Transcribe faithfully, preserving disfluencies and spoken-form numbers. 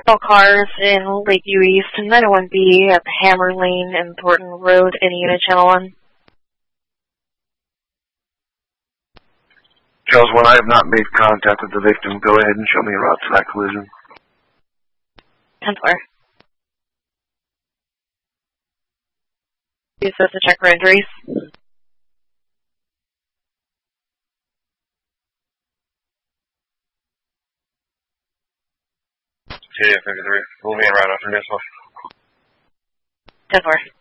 All cars in Lakeview East, nine oh one B at the Hammer Lane and Thornton Road, any unit channel one. Charles one, I have not made contact with the victim. Go ahead and show me a route to that collision. ten four. Use this to check for injuries. T fifty-three. We'll be in right after this one. ten four.